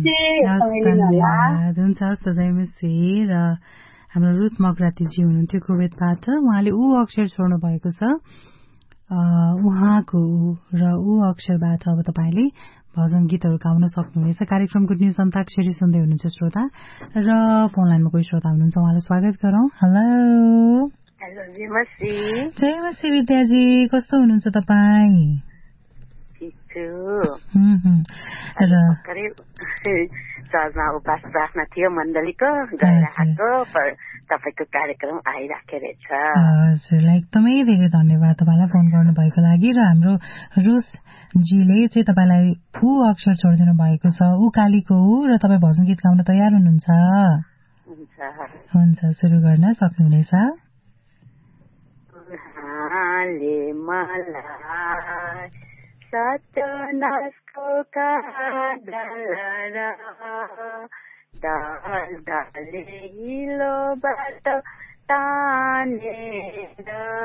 धन्यवाद। हुन्छ हस् जयमसी। र हाम्रो रुथ मगरातीजी हुनुहुन्थ्यो कुवेतबाट, उहाँले ऊ अक्षर छोड्नु भएको छ, उहाँको र ऊ अक्षरबाट अब तपाईँले भजन गीतहरू गाउन सक्नुहुनेछ। कार्यक्रम गुड न्युज अन्ताक्षरी सुन्दै हुनुहुन्छ श्रोता, र फोन लाइनमा कोही श्रोता हुनुहुन्छ, उहाँलाई स्वागत गरौँ। हेलो जयमसी विद्याजी, कस्तो हुनुहुन्छ तपाईँ? चर्चमा उपास प्रार्थना थियो मण्डलीको गइरहेको, तपाईँको कार्यक्रम आइराखेको छ। हजुरलाई एकदमै धेरै धन्यवाद तपाईँलाई फोन गर्नु भएको लागि। र हाम्रो रुसजीले चाहिँ तपाईँलाई ऊ अक्षर छोडिदिनु भएको छ, ऊ कालीको ऊ, र तपाईँ भजन गीत गाउन तयार हुनुहुन्छ? हुन्छ, सुरु गर्न सक्नुहुनेछ। सतनासको कादलरा डाले हिलो बाटो तानेर